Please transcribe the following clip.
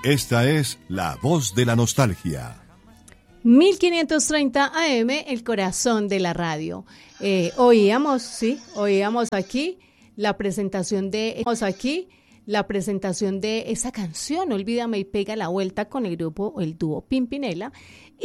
Esta es La Voz de la Nostalgia. 1530 AM, el corazón de la radio. Oíamos aquí la presentación de esa canción, Olvídame y pega la vuelta, con el grupo o el dúo Pimpinela.